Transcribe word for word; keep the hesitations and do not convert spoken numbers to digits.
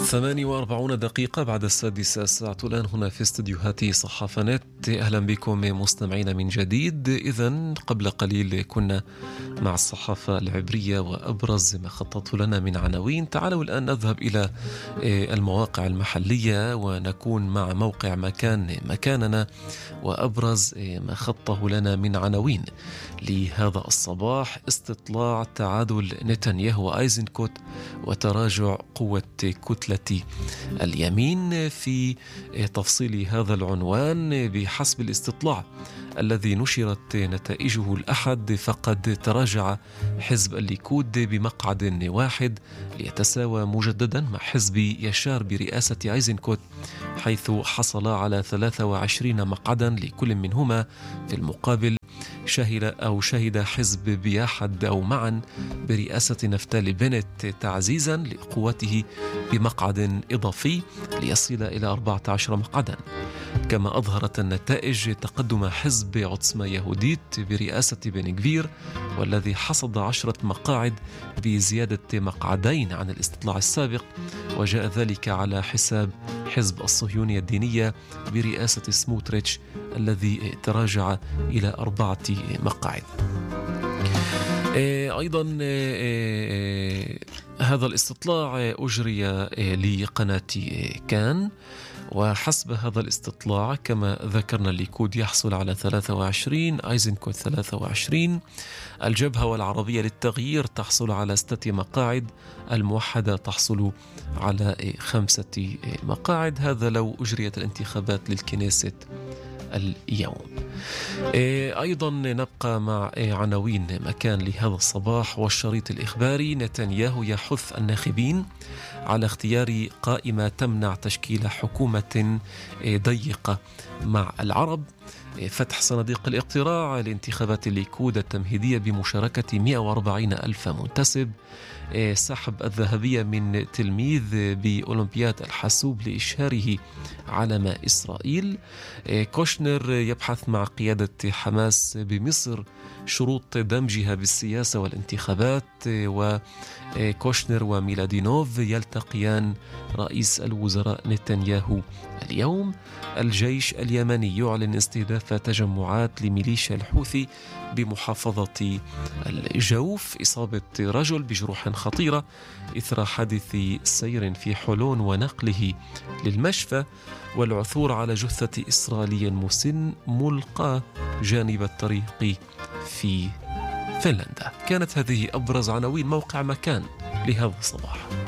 ثمانية وأربعون دقيقة بعد السادسة، الساعة الآن هنا في استديوهات صحافة نت. أهلا بكم مستمعين من جديد. إذن قبل قليل كنا مع الصحافة العبرية وأبرز ما خططوا لنا من عناوين. تعالوا الآن نذهب إلى المواقع المحلية ونكون مع موقع مكان مكاننا وأبرز ما خطه لنا من عناوين لهذا الصباح. استطلاع تعادل نتنياهو وأيزنكوت وتراجع قوة كتلة اليمين. في تفصيل هذا العنوان، بحسب الاستطلاع الذي نشرت نتائجه الأحد، فقد تراجع حزب الليكود بمقعد واحد ليتساوى مجددا مع حزب يشار برئاسة أيزنكوت، حيث حصل على ثلاثة وعشرين مقعدا لكل منهما. في المقابل شهد أو شهد حزب بياحد أو معا برئاسة نفتالي بنت تعزيزا لقوته بمقعد إضافي ليصل إلى أربعة عشر مقعدا. كما أظهرت النتائج تقدم حزب عتصمة يهوديت برئاسة بن غفير، والذي حصد عشرة مقاعد بزيادة مقعدين عن الاستطلاع السابق، وجاء ذلك على حساب حزب الصهيونية الدينية برئاسة سموتريتش الذي تراجع إلى أربعة مقاعد. أيضا هذا الاستطلاع أجري لقناة كان، وحسب هذا الاستطلاع كما ذكرنا الليكود يحصل على ثلاثة وعشرين، أيزنكوت ثلاثة وعشرين، الجبهة والعربية للتغيير تحصل على ستة مقاعد، الموحدة تحصل على خمسة مقاعد. هذا لو أجريت الانتخابات للكنيست اليوم. أيضا نبقى مع عناوين مكان لهذا الصباح والشريط الإخباري. نتنياهو يحث الناخبين على اختيار قائمة تمنع تشكيل حكومة ضيقة مع العرب. فتح صناديق الاقتراع لانتخابات الليكود التمهيدية بمشاركة مئة وأربعين ألف منتسب. سحب الذهبية من تلميذ بأولمبياد الحاسوب لإشهاره علم إسرائيل. كوشنر يبحث مع قيادة حماس بمصر شروط دمجها بالسياسة والانتخابات. وكوشنر وميلادينوف يلتقيان رئيس الوزراء نتنياهو اليوم. الجيش اليمني يعلن استهداف تجمعات لميليشيا الحوثي بمحافظة الجوف. إصابة رجل بجروح خطيرة إثر حادث سير في حلون ونقله للمشفى. والعثور على جثة إسرائيلي مسن ملقى جانب الطريق في فنلندا. كانت هذه أبرز عناوين موقع مكان لهذا الصباح.